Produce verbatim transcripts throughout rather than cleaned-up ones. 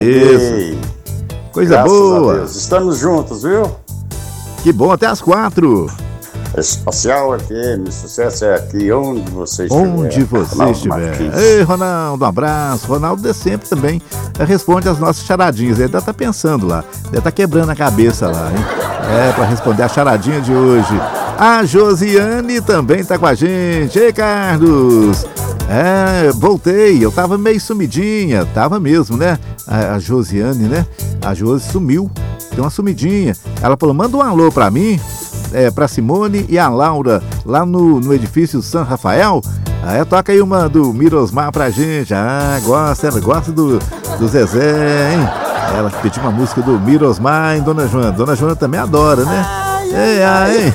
Isso. Coisa Graças boa. a Deus. Estamos juntos, viu? Que bom, até às quatro. Espacial F M, sucesso é aqui onde você estiver. Onde você Ronaldo estiver. Martins. Ei, Ronaldo, um abraço. Ronaldo de sempre também responde as nossas charadinhas. Ele deve estar pensando lá, deve estar quebrando a cabeça lá, hein? É, para responder a charadinha de hoje. A Josiane também tá com a gente. Ei, Carlos. É, voltei. Eu tava meio sumidinha. Tava mesmo, né? A, a Josiane, né? A Josi sumiu. Deu uma sumidinha. Ela falou, manda um alô pra mim. É, pra Simone e a Laura, lá no, no edifício São Rafael. Aí toca aí uma do Mirosmar pra gente. Ah, gosta, ela gosta do, do Zezé, hein? Ela pediu uma música do Mirosmar, hein, Dona Joana? Dona Joana também adora, né? Ei, ai,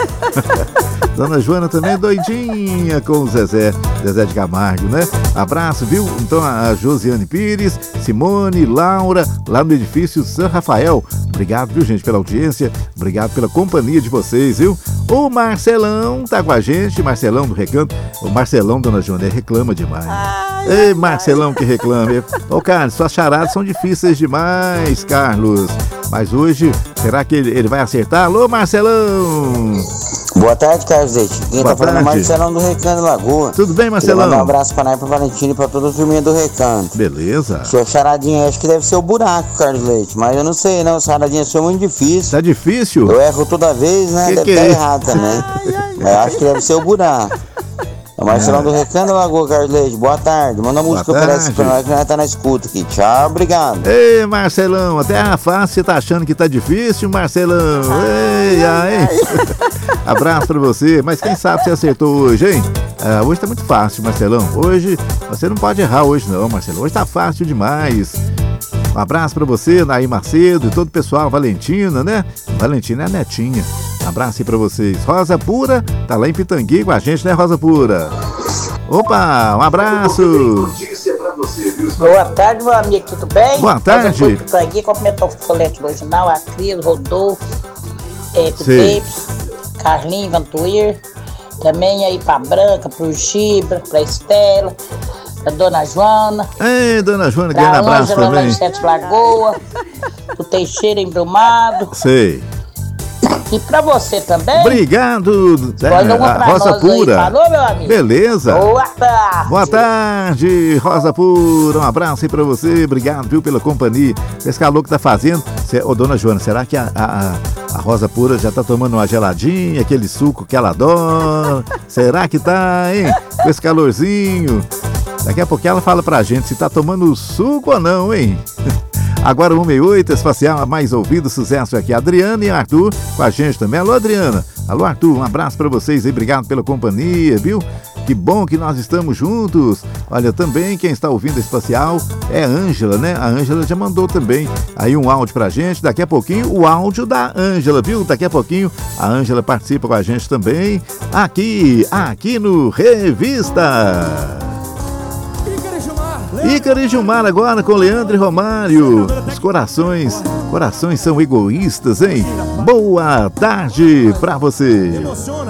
Dona Joana também é doidinha com o Zezé, Zezé de Camargo, né? Abraço, viu? Então a Josiane Pires, Simone, Laura, lá no edifício São Rafael. Obrigado, viu, gente, pela audiência. Obrigado pela companhia de vocês, viu? O Marcelão tá com a gente, Marcelão do Recanto. O Marcelão, Dona Joana, reclama demais. Ai, Ei, Marcelão que reclama. Ô, Carlos, suas charadas são difíceis demais, Carlos. Mas hoje, será que ele, ele vai acertar? Alô, Marcelão! Boa tarde, Carlos Leite. Quem Boa tá falando é o tarde. Marcelão do Recanto Lagoa. Tudo bem, Marcelão? Queria mandar um abraço pra Nai, pra Valentina e pra toda a turminha do Recanto. Beleza. Sua charadinha, acho que deve ser o buraco, Carlos Leite. Mas eu não sei, não. Charadinha sua é muito difícil. Tá difícil? Eu erro toda vez, né? Que deve que estar é errado também. Mas eu acho que deve ser o buraco. É o Marcelão do Recanto Lagoa, Carlos Leite. Boa tarde. Manda uma música Boa pra essa tarde. pra nós que nós tá na escuta aqui. Tchau, obrigado. Ei, Marcelão, até a fácil, você tá achando que tá difícil, Marcelão? Ei, ai. Abraço pra você, mas quem sabe você acertou hoje, hein? Ah, hoje tá muito fácil, Marcelão. Hoje, você não pode errar hoje não, Marcelão. Hoje tá fácil demais. Um abraço pra você, Nair Macedo e todo o pessoal, Valentina, né? Valentina é a netinha. Um abraço aí pra vocês. Rosa Pura, tá lá em Pitangui com a gente, né, Rosa Pura? Opa, um abraço. Boa tarde, meu amigo, tudo bem? Boa tarde. Eu estou aqui, cumprimentar o Folete Original, a Cris, Rodolfo, é, Sei. Davis, Carlinhos, Vantuir, também aí pra Branca, pro Gibra, pra Estela, pra Dona Joana, Ei, Dona Joana, pra grande abraço Ângela lá também. em Sete Lagoas, pro Teixeira Embrumado, Sei. e pra você também. Obrigado, é, Pode uma a pra Rosa nós aí. Pura. Falou, meu amigo? Beleza. Boa tarde. Boa tarde, Rosa Pura. Um abraço aí pra você. Obrigado, viu, pela companhia. Esse calor que tá fazendo. Cê, ô, Dona Joana, será que a, a, a Rosa Pura já tá tomando uma geladinha, aquele suco que ela adora? Será que tá, hein? Com esse calorzinho. Daqui a pouco ela fala pra gente se tá tomando suco ou não, hein? Agora uma e oito, Espacial, a mais ouvido sucesso aqui. Adriana e Arthur com a gente também. Alô, Adriana. Alô, Arthur. Um abraço pra vocês aí. Obrigado pela companhia, viu? Que bom que nós estamos juntos. Olha, também quem está ouvindo Espacial é a Ângela, né? A Ângela já mandou também aí um áudio pra gente. Daqui a pouquinho o áudio da Ângela, viu? Daqui a pouquinho a Ângela participa com a gente também. Aqui, aqui no Revista. Ícaro e Gilmar agora com Leandro e Romário. Os corações, corações são egoístas, hein? Boa tarde pra você.